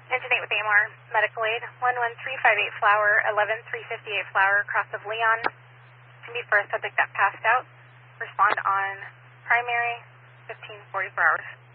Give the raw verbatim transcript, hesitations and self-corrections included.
Intonate with A M R Medical Aid, one one three five eight Flower, eleven three fifty-eight Flower, cross of Leon. Can be for a subject that passed out. Respond on primary, fifteen forty-four hours.